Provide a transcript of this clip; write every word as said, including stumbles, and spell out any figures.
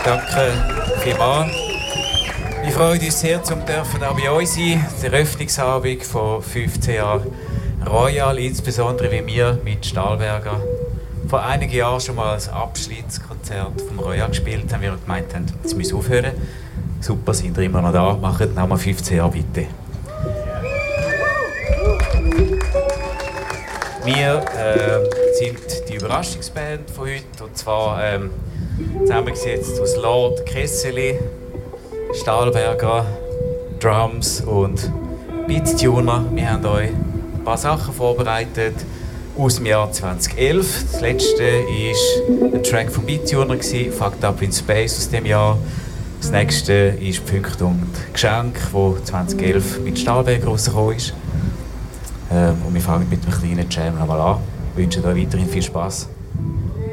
Danke vielmals. Wir freuen uns sehr, zum dürfen auch bei uns sein. Die Eröffnungsabend von fünfzehn Jahren Royal, insbesondere wie wir mit Stahlberger vor einigen Jahren schon mal ein Abschiedskonzert vom Royal gespielt haben. Wir gemeint haben, jetzt müssen wir aufhören. Super, sind wir immer noch da. Machen nochmal fünfzehn Jahre bitte. Wir äh, sind die Überraschungsband von heute. Und zwar ähm, zusammengesetzt aus Lord Kesseli, Stahlberger, Drums und Beattuner. Wir haben euch ein paar Sachen vorbereitet aus dem Jahr zweitausendelf. Das letzte war ein Track von Beattuner, Fucked Up in Space aus dem Jahr. Das nächste ist Punkt und Geschenk, das zweitausendelf mit Stahlberger rausgekommen ist. Ähm, und wir fangen mit einem kleinen Jam nochmal an. Ich wünsche euch weiterhin viel Spaß.